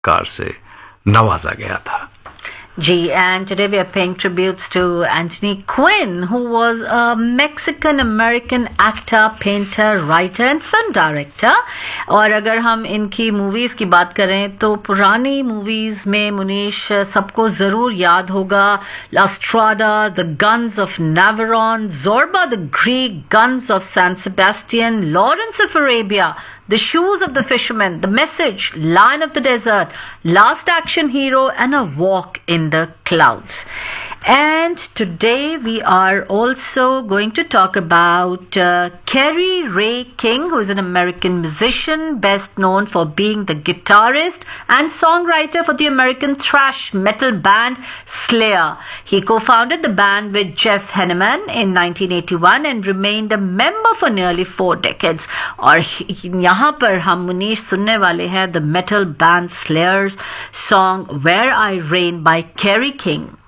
Car से नवाजा गया था। G, and today we are paying tributes to Anthony Quinn, who was a Mexican-American actor, painter, writer and film director. और अगर हम इनकी मूवीज़ की बात करें तो पुरानी मूवीज़ में मुनीश सबको ज़रूर याद होगा La Strada, The Guns of Navarone, Zorba the Greek, Guns of San Sebastian, Lawrence of Arabia, The Shoes of the Fisherman, The Message, Lion of the Desert, Last Action Hero, and A Walk in the Clouds. And today we are also going to talk about Kerry Ray King, who is an American musician, best known for being the guitarist and songwriter for the American thrash metal band Slayer. He co-founded the band with Jeff Henneman in 1981 and remained a member for nearly 4 decades. और यहाँ पर हम मुनीश सुनने वाले हैं the metal band Slayer's song Where I Reign by Kerry King.